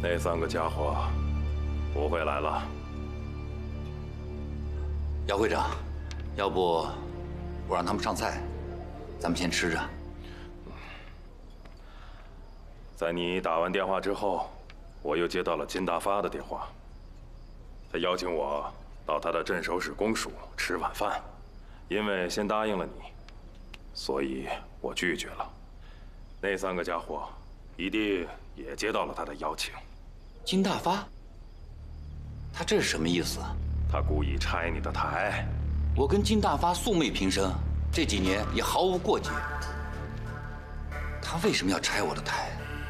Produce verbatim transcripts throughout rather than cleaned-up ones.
那三个家伙不会来了。 姚会长，要不我让他们上菜，咱们先吃着。 在你打完电话之后，我又接到了金大发的电话，他邀请我到他的镇守使公署吃晚饭，因为先答应了你，所以我拒绝了。那三个家伙一定也接到了他的邀请。 金大发，他这是什么意思？ 他故意拆你的台。 我跟金大发素昧平生，这几年也毫无过节。他为什么要拆我的台？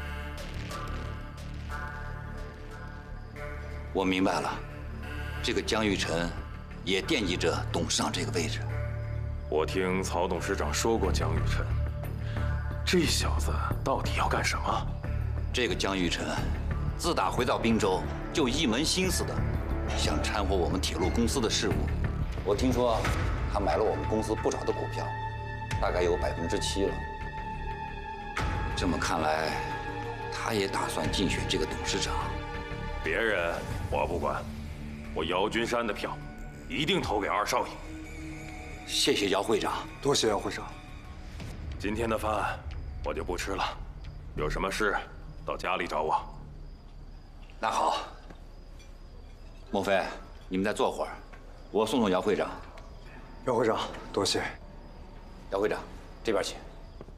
我明白了，这个江玉成也惦记着董事长这个位置。 我听曹董事长说过江玉成，这小子到底要干什么？ 这个江玉成，自打回到滨州，就一门心思的想掺和我们铁路公司的事务。我听说他买了我们公司不少的股票，大概有百分之七了。这么看来，他也打算竞选这个董事长。 别人我不管，我姚君山的票一定投给二少爷。 谢谢姚会长， 多谢姚会长。 今天的饭我就不吃了，有什么事到家里找我。 那好，莫非你们再坐会儿，我送送姚会长。 姚会长，多谢。 姚会长，这边请。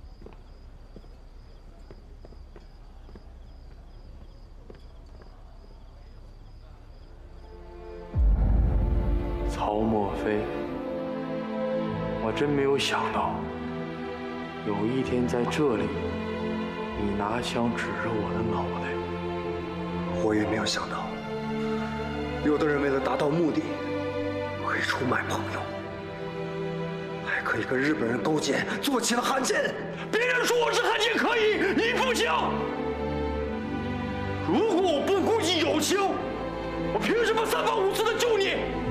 曹墨菲，我真没有想到，有一天在这里，你拿枪指着我的脑袋。 我也没有想到，有的人为了达到目的，可以出卖朋友，还可以跟日本人勾结，做起了汉奸。 别人说我是汉奸可以，你不行。如果我不顾及友情，我凭什么三番五次的救你？